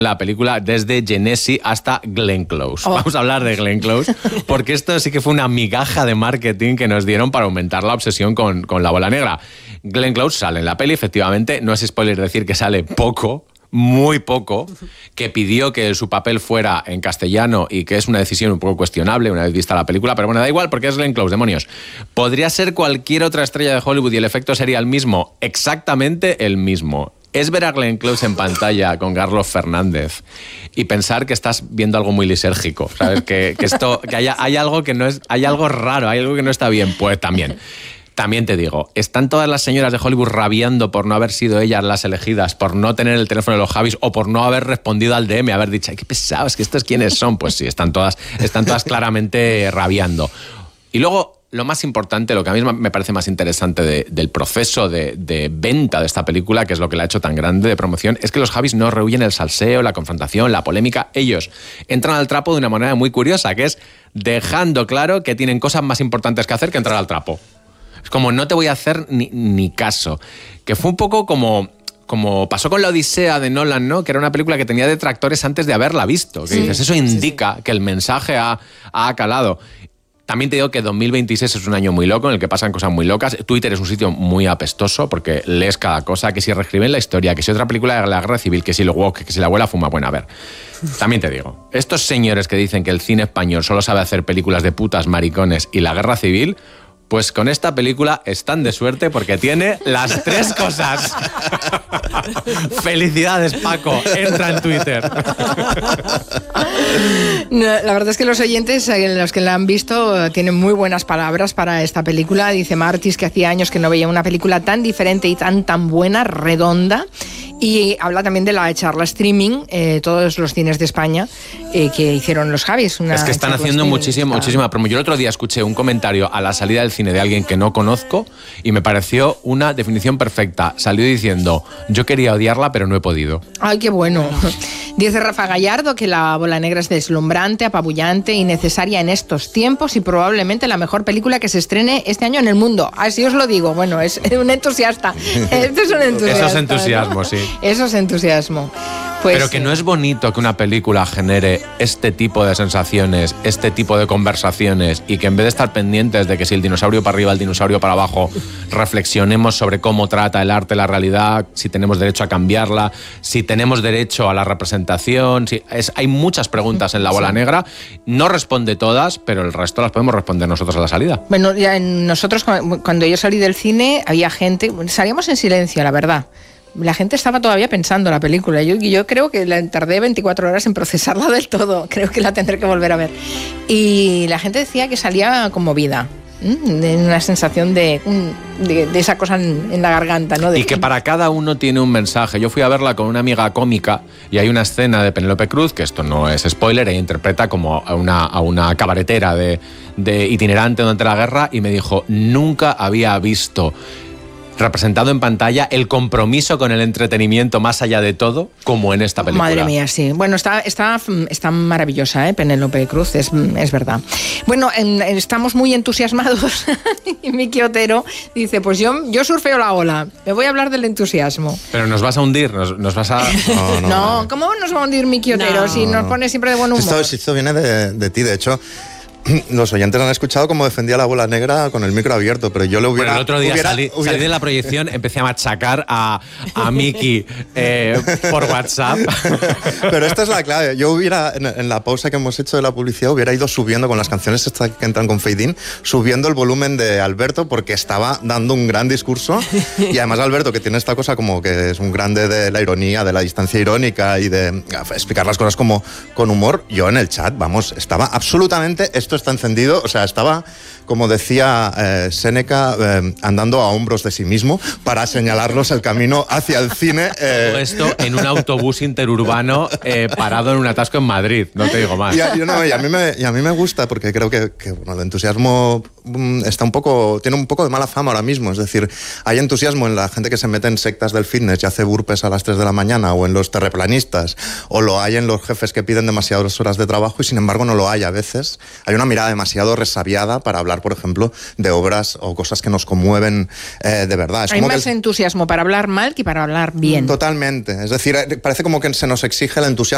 la película desde Genesi hasta Glenn Close. Vamos a hablar de Glenn Close, porque esto sí que fue una migaja de marketing que nos dieron para aumentar la obsesión con la bola negra. Glenn Close sale en la peli, efectivamente, no es spoiler decir que sale poco, muy poco, que pidió que su papel fuera en castellano y que es una decisión un poco cuestionable una vez vista la película, pero bueno, da igual porque es Glenn Close, demonios. Podría ser cualquier otra estrella de Hollywood y el efecto sería el mismo, exactamente el mismo. Es ver a Glenn Close en pantalla con Carlos Fernández y pensar que estás viendo algo muy lisérgico, ¿sabes? Que hay algo que no es, hay algo raro, hay algo que no está bien. Pues también te digo, están todas las señoras de Hollywood rabiando por no haber sido ellas las elegidas, por no tener el teléfono de los Javis o por no haber respondido al DM, haber dicho, ay, qué pesados, que estos quiénes son. Pues sí, están todas claramente rabiando. Y luego, lo más importante, lo que a mí me parece más interesante del proceso de venta de esta película, que es lo que la ha hecho tan grande de promoción, es que los Javis no rehuyen el salseo, la confrontación, la polémica. Ellos entran al trapo de una manera muy curiosa, que es dejando claro que tienen cosas más importantes que hacer que entrar al trapo. Es como, no te voy a hacer ni caso. Que fue un poco como pasó con La Odisea de Nolan, ¿no? Que era una película que tenía detractores antes de haberla visto. Que dices, eso indica que el mensaje ha calado. También te digo que 2026 es un año muy loco en el que pasan cosas muy locas. Twitter es un sitio muy apestoso porque lees cada cosa, que si reescriben la historia, que si otra película de la guerra civil, que si el woke, que si la abuela fuma. Bueno, a ver, también te digo, estos señores que dicen que el cine español solo sabe hacer películas de putas, maricones y la guerra civil, pues con esta película están de suerte porque tiene las tres cosas. Felicidades, Paco. Entra en Twitter. No, la verdad es que los oyentes, los que la han visto, tienen muy buenas palabras para esta película. Dice Martis que hacía años que no veía una película tan diferente y tan buena, redonda. Y habla también de la charla streaming, todos los cines de España que hicieron los Javis. Es que están haciendo muchísima promo. Yo el otro día escuché un comentario a la salida del cine de alguien que no conozco y me pareció una definición perfecta. Salió diciendo, yo quería odiarla pero no he podido. ¡Ay, qué bueno! Dice Rafa Gallardo que La Bola Negra es deslumbrante, apabullante y necesaria en estos tiempos y probablemente la mejor película que se estrene este año en el mundo. Así os lo digo. Bueno, es un entusiasta. Esto es un entusiasta. Eso es entusiasmo, ¿no? Sí. Eso es entusiasmo. Pues, pero que no es bonito que una película genere este tipo de sensaciones, este tipo de conversaciones y que en vez de estar pendientes de que si el dinosaurio para arriba, el dinosaurio para abajo, reflexionemos sobre cómo trata el arte la realidad, si tenemos derecho a cambiarla, si tenemos derecho a la representación. Hay muchas preguntas en La Bola Negra, no responde todas, pero el resto las podemos responder nosotros a la salida. Bueno, ya nosotros cuando yo salí del cine había gente, salíamos en silencio, la verdad. La gente estaba todavía pensando la película. Yo creo que tardé 24 horas en procesarla del todo. Creo que la tendré que volver a ver. Y la gente decía que salía conmovida. De una sensación de esa cosa en la garganta, ¿no? Y que para cada uno tiene un mensaje. Yo fui a verla con una amiga cómica y hay una escena de Penélope Cruz, que esto no es spoiler, ella interpreta como a una cabaretera de itinerante durante la guerra y me dijo, nunca había visto representado en pantalla el compromiso con el entretenimiento más allá de todo, como en esta película. Madre mía, sí. Bueno, está maravillosa, Penélope Cruz, es verdad. Bueno, estamos muy entusiasmados y Miki Otero dice, pues yo surfeo la ola, me voy a hablar del entusiasmo. Pero nos vas a hundir, nos vas a... No, ¿cómo nos va a hundir Miki Otero si nos pone siempre de buen humor? Esto viene de ti, de hecho. Los oyentes han escuchado cómo defendía La Bola Negra con el micro abierto, pero yo lo hubiera... Bueno, el otro día salí de la proyección, empecé a machacar a Miki por WhatsApp. Pero esta es la clave. Yo hubiera, en la pausa que hemos hecho de la publicidad, hubiera ido subiendo con las canciones estas que entran con fade-in, subiendo el volumen de Alberto, porque estaba dando un gran discurso. Y además Alberto, que tiene esta cosa como que es un grande de la ironía, de la distancia irónica y de explicar las cosas como con humor. Yo en el chat, vamos, estaba absolutamente... Esto está encendido, o sea, estaba, como decía Séneca, andando a hombros de sí mismo para señalarnos el camino hacia el cine. Todo esto en un autobús interurbano parado en un atasco en Madrid, no te digo más. Y a mí me gusta porque creo que bueno, el entusiasmo tiene un poco de mala fama ahora mismo. Es decir, hay entusiasmo en la gente que se mete en sectas del fitness y hace burpees a las 3 de la mañana, o en los terraplanistas, o lo hay en los jefes que piden demasiadas horas de trabajo y sin embargo no lo hay a veces. Hay una mirada demasiado resabiada para hablar, por ejemplo, de obras o cosas que nos conmueven de verdad. Hay más entusiasmo para hablar mal que para hablar bien. Totalmente. Es decir, parece como que se nos exige el entusiasmo